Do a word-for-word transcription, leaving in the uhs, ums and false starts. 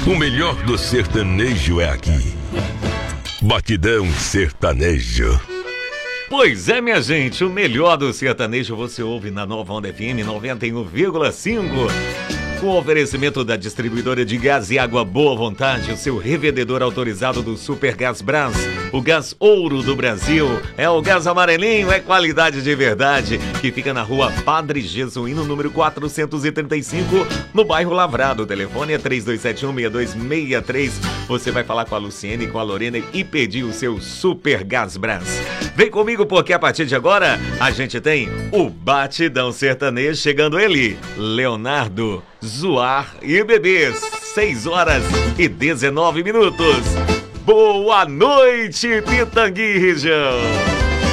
O melhor do sertanejo é aqui. Batidão Sertanejo. Pois é, minha gente, o melhor do sertanejo você ouve na Nova Onda F M noventa e um vírgula cinco. Com o oferecimento da distribuidora de gás e água Boa Vontade, o seu revendedor autorizado do Super Gás Brás, o gás ouro do Brasil. É o gás amarelinho, é qualidade de verdade, que fica na rua Padre Jesuíno, número quatrocentos e trinta e cinco, no bairro Lavrado. O telefone é três dois sete um, seis dois seis três. Você vai falar com a Luciene e com a Lorena e pedir o seu Super Gás Brás. Vem comigo porque a partir de agora a gente tem o Batidão Sertanejo, chegando ele, Leonardo Zoar e Bebês, seis horas e dezenove minutos. Boa noite, Pitangui região.